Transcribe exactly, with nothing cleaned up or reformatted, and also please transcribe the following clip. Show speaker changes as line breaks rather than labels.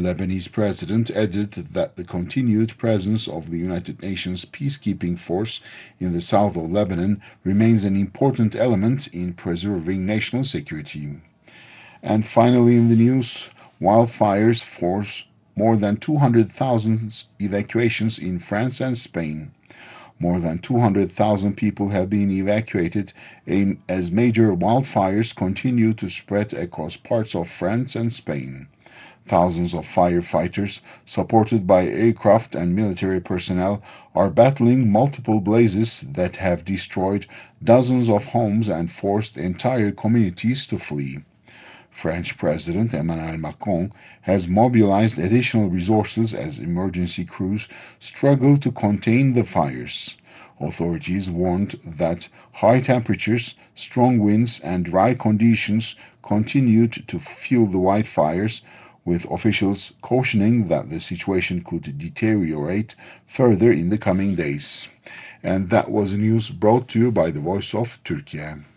Lebanese president added that the continued presence of the United Nations peacekeeping force in the south of Lebanon remains an important element in preserving national security. And finally, in the news, wildfires force more than two hundred thousand evacuations in France and Spain. More than two hundred thousand people have been evacuated as major wildfires continue to spread across parts of France and Spain. Thousands of firefighters, supported by aircraft and military personnel, are battling multiple blazes that have destroyed dozens of homes and forced entire communities to flee. French President Emmanuel Macron has mobilized additional resources as emergency crews struggle to contain the fires. Authorities warned that high temperatures, strong winds, and dry conditions continued to fuel the wildfires, with officials cautioning that the situation could deteriorate further in the coming days. And that was news brought to you by the Voice of Turkey.